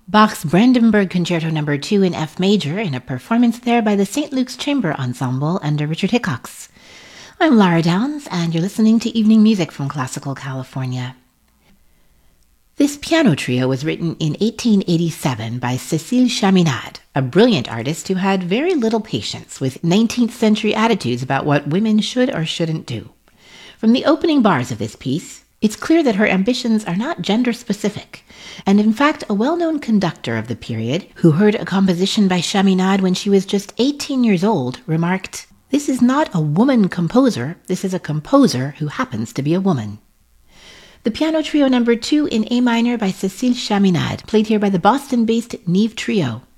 Bach's Brandenburg Concerto No. 2 in F major, in a performance there by the St. Luke's Chamber Ensemble under Richard Hickox. I'm Lara Downs, and you're listening to Evening Music from Classical California. This piano trio was written in 1887 by Cécile Chaminade, a brilliant artist who had very little patience with 19th century attitudes about what women should or shouldn't do. From the opening bars of this piece, it's clear that her ambitions are not gender-specific, and in fact a well-known conductor of the period, who heard a composition by Chaminade when she was just 18 years old, remarked, "This is not a woman composer, this is a composer who happens to be a woman." The Piano Trio No. 2 in A minor by Cécile Chaminade, played here by the Boston-based Neve Trio.